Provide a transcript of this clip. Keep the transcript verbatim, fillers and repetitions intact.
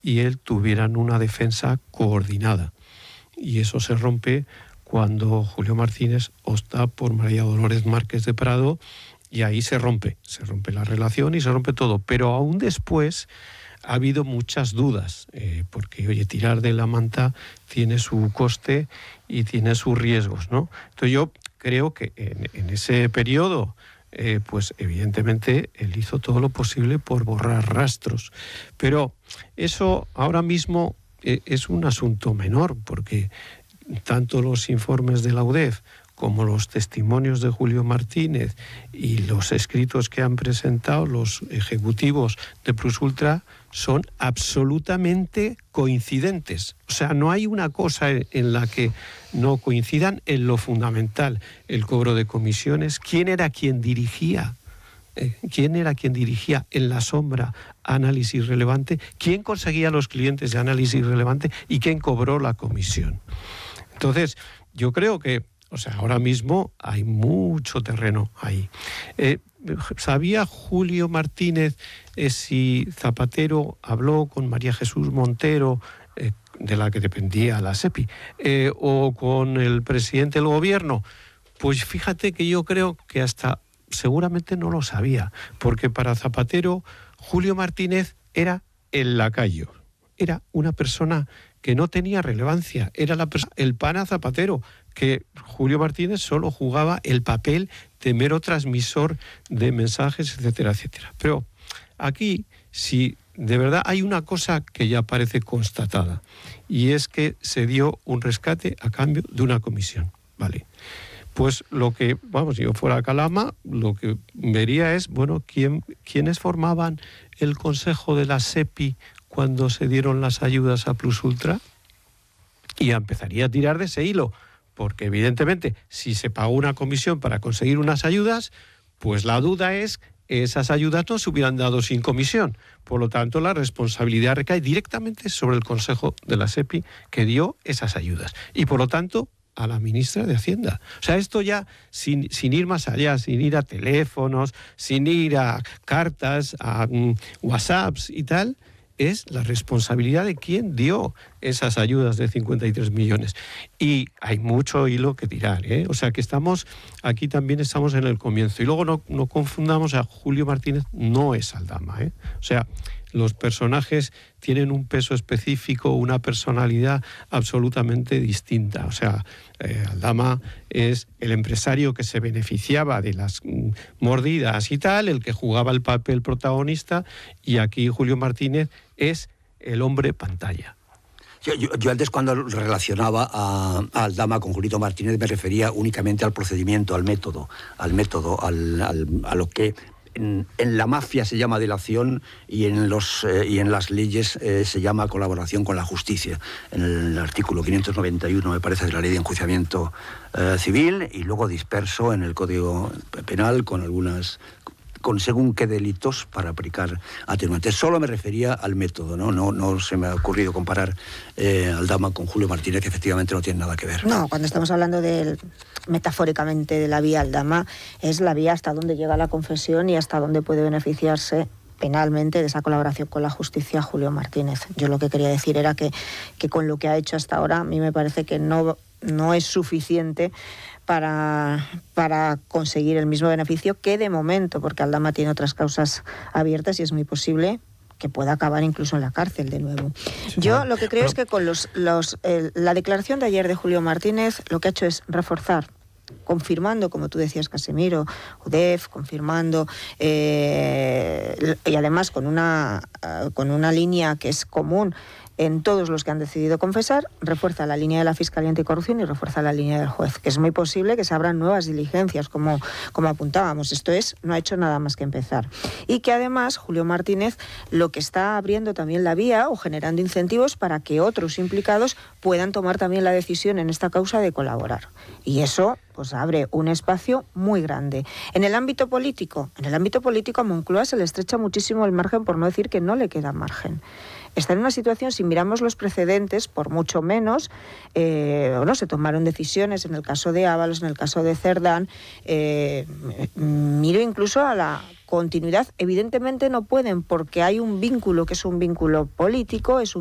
y él tuvieran una defensa coordinada. Y eso se rompe cuando Julio Martínez opta por María Dolores Márquez de Prado, y ahí se rompe, se rompe la relación y se rompe todo. Pero aún después ha habido muchas dudas, eh, porque, oye, tirar de la manta tiene su coste y tiene sus riesgos, ¿no? Entonces yo creo que en, en ese periodo, eh, pues evidentemente él hizo todo lo posible por borrar rastros. Pero eso ahora mismo eh, es un asunto menor, porque tanto los informes de la U D E F como los testimonios de Julio Martínez y los escritos que han presentado los ejecutivos de Plus Ultra son absolutamente coincidentes. O sea, no hay una cosa en la que no coincidan en lo fundamental. El cobro de comisiones, quién era quien dirigía, eh, quién era quien dirigía en la sombra Análisis Relevante, quién conseguía los clientes de Análisis Relevante y quién cobró la comisión. Entonces, yo creo que, o sea, ahora mismo hay mucho terreno ahí. Eh, ¿Sabía Julio Martínez eh, si Zapatero habló con María Jesús Montero, eh, de la que dependía la SEPI, eh, o con el presidente del gobierno? Pues fíjate que yo creo que hasta seguramente no lo sabía, porque para Zapatero Julio Martínez era el lacayo, era una persona que no tenía relevancia, era la pers- el pana Zapatero, que Julio Martínez solo jugaba el papel de mero transmisor de mensajes, etcétera, etcétera. Pero aquí, si de verdad hay una cosa que ya parece constatada, y es que se dio un rescate a cambio de una comisión, ¿vale? Pues lo que, vamos, si yo fuera Calama, lo que vería es, bueno, ¿quién, ¿quiénes formaban el consejo de la SEPI cuando se dieron las ayudas a Plus Ultra? Y empezaría a tirar de ese hilo, porque evidentemente si se pagó una comisión para conseguir unas ayudas, pues la duda es que esas ayudas no se hubieran dado sin comisión. Por lo tanto, la responsabilidad recae directamente sobre el Consejo de la SEPI que dio esas ayudas. Y por lo tanto, a la ministra de Hacienda. O sea, esto ya sin, sin ir más allá, sin ir a teléfonos, sin ir a cartas, a um, WhatsApps y tal, es la responsabilidad de quien dio esas ayudas de cincuenta y tres millones. Y hay mucho hilo que tirar, ¿eh? O sea que estamos, aquí también estamos en el comienzo. Y luego no, no confundamos, a Julio Martínez no es Aldama, ¿eh? O sea, los personajes tienen un peso específico, una personalidad absolutamente distinta. O sea, eh, Aldama es el empresario que se beneficiaba de las mm, mordidas y tal, el que jugaba el papel protagonista, y aquí Julio Martínez es el hombre pantalla. Yo, yo, yo antes, cuando relacionaba a, a Aldama con Julito Martínez, me refería únicamente al procedimiento, al método, al método, al, al, a lo que en, en la mafia se llama delación y en, los, eh, y en las leyes eh, se llama colaboración con la justicia. En el artículo quinientos noventa y uno, me parece, de la Ley de Enjuiciamiento eh, Civil, y luego disperso en el Código Penal con algunas... con según qué delitos para aplicar atenuantes. Solo me refería al método, ¿no? No, no se me ha ocurrido comparar eh, Aldama con Julio Martínez, que efectivamente no tiene nada que ver. No, cuando estamos hablando del, metafóricamente de la vía Aldama, es la vía hasta donde llega la confesión y hasta donde puede beneficiarse penalmente de esa colaboración con la justicia Julio Martínez. Yo lo que quería decir era que, que con lo que ha hecho hasta ahora, a mí me parece que no, no es suficiente Para, para conseguir el mismo beneficio que de momento, porque Aldama tiene otras causas abiertas y es muy posible que pueda acabar incluso en la cárcel de nuevo. Sí, Yo lo que creo pero... es que con los, los eh, la declaración de ayer de Julio Martínez lo que ha hecho es reforzar, confirmando, como tú decías, Casimiro, U D E F, confirmando, eh, y además con una, uh, con una línea que es común en todos los que han decidido confesar, refuerza la línea de la Fiscalía Anticorrupción y refuerza la línea del juez, que es muy posible que se abran nuevas diligencias, como, como apuntábamos. Esto es, no ha hecho nada más que empezar. Y que además Julio Martínez lo que está abriendo también la vía o generando incentivos para que otros implicados puedan tomar también la decisión en esta causa de colaborar. Y eso pues abre un espacio muy grande. En el ámbito político, en el ámbito político a Moncloa se le estrecha muchísimo el margen, por no decir que no le queda margen. está en una situación, si miramos los precedentes, por mucho menos, eh, bueno, se tomaron decisiones en el caso de Ábalos, en el caso de Cerdán, eh, miro incluso a la continuidad, evidentemente no pueden, porque hay un vínculo que es un vínculo político, es un